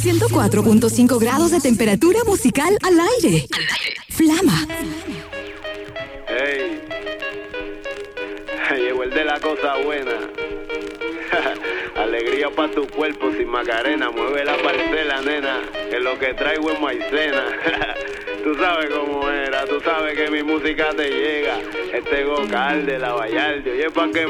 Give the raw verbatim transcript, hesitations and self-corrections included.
ciento cuatro punto cinco grados de temperatura musical al aire. Flama. Hey, llegó el de la cosa buena. Alegría pa' tu cuerpo sin Macarena. Mueve la parcela, nena, que lo que traigo es maicena. Tú sabes cómo era, tú sabes que mi música te llega. Este Gocal de la Vallardio, y es pa' que